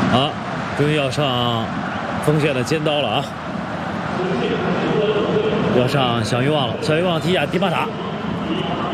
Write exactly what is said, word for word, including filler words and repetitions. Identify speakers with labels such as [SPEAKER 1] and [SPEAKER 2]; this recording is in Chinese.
[SPEAKER 1] 好，终于要上锋线的尖刀了啊！要上小鱼旺了，小鱼旺踢下迪巴塔。